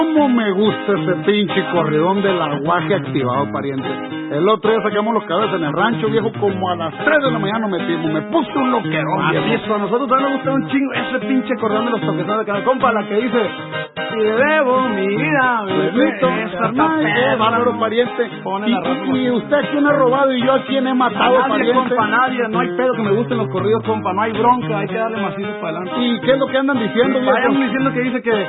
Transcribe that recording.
¿Cómo me gusta ese pinche corridón del aguaje activado, pariente? El otro día sacamos los caballos en el rancho, viejo, como a las 3 de la mañana nos metimos. Me puse un loquerón, viejo. Así es, a nosotros también nos gusta un chingo ese pinche corridón de los toquezones de canal. Compa, la que dice, si debo mi vida, qué bárbaro, pariente. Y usted a quién ha robado y yo a quién he matado, a nadie, pariente. compa, nadie. No hay pedo que me gusten los corridos, compa. No hay bronca, hay que darle macizo para adelante. ¿Y qué es lo que andan diciendo, viejo? Vayan diciendo que dice que